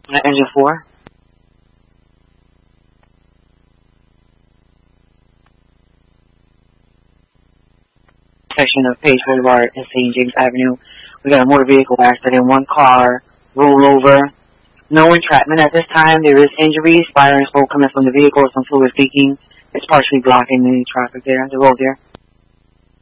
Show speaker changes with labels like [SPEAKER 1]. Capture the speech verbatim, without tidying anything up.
[SPEAKER 1] Uh, engine four. Section of Page Boulevard and Saint James Avenue. We got a motor vehicle accident. One car rolled over. No entrapment at this time. There is injuries. Fire and smoke coming from the vehicle. Some fluid leaking. It's partially blocking the traffic there, the road there.